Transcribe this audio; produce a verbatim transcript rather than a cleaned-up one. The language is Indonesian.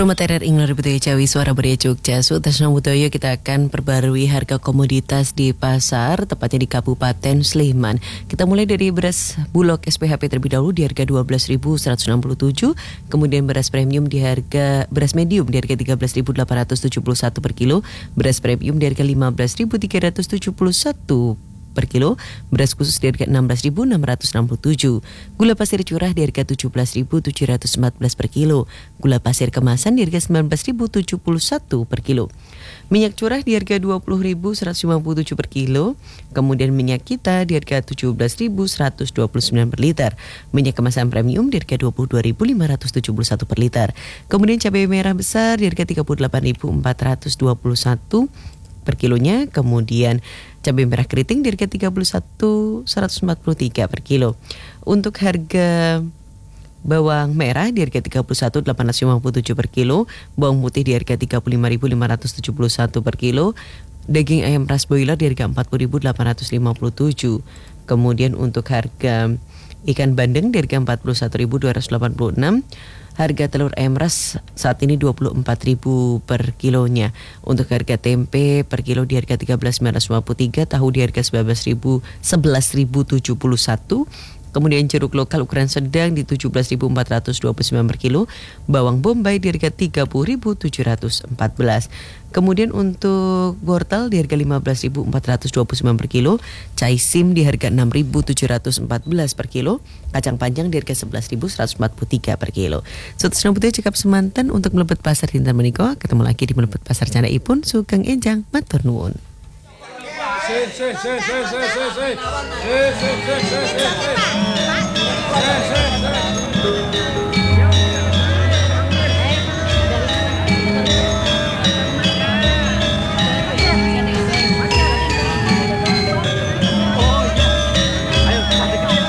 Promoterer Inglar Budaya Jawi Suara Budaya Jogja. Sutasna Budaya kita akan perbarui harga komoditas di pasar, tepatnya di Kabupaten Sleman. Kita mulai dari beras bulog S P H P terlebih dahulu di harga dua belas ribu seratus enam puluh tujuh, kemudian beras premium di harga beras medium di harga tiga belas ribu delapan ratus tujuh puluh satu per kilo, beras premium di harga lima belas ribu tiga ratus tujuh puluh satu per kilo, beras khusus di harga enam belas ribu enam ratus enam puluh tujuh, gula pasir curah di harga tujuh belas ribu tujuh ratus empat belas per kilo, gula pasir kemasan di harga sembilan belas ribu tujuh puluh satu per kilo, minyak curah di harga dua puluh ribu seratus lima puluh tujuh per kilo, kemudian minyak kita di harga tujuh belas ribu seratus dua puluh sembilan per liter, minyak kemasan premium di harga dua puluh dua ribu lima ratus tujuh puluh satu per liter, kemudian cabai merah besar di harga tiga puluh delapan ribu empat ratus dua puluh satu per kilonya, kemudian cabai merah keriting di harga tiga puluh satu ribu seratus empat puluh tiga per kilo. Untuk harga bawang merah di harga tiga puluh satu ribu delapan ratus lima puluh tujuh per kilo, bawang putih di harga tiga puluh lima ribu lima ratus tujuh puluh satu per kilo, daging ayam ras broiler di harga empat puluh ribu delapan ratus lima puluh tujuh. Kemudian untuk harga ikan bandeng di harga empat puluh satu ribu dua ratus delapan puluh enam. Harga telur ayam ras saat ini dua puluh empat ribu per kilonya. Untuk harga tempe per kilo di harga tiga belas ribu sembilan ratus lima puluh tiga, tahu di harga sebelas ribu tujuh puluh satu. Kemudian jeruk lokal ukuran sedang di tujuh belas ribu empat ratus dua puluh sembilan per kilo, bawang bombay di harga tiga puluh ribu tujuh ratus empat belas. Kemudian untuk wortel di harga lima belas ribu empat ratus dua puluh sembilan per kilo, caisim di harga enam ribu tujuh ratus empat belas per kilo, kacang panjang di harga sebelas ribu seratus empat puluh tiga per kilo. Sutasna Budaya cekap semanten untuk melebet pasar dinten menika, ketemu lagi di melebet pasar Candaipun Sugeng Enjang matur nuwun. Si, si, si, si, si, si, si. Si, si, si, si, si, si. Si, si, si.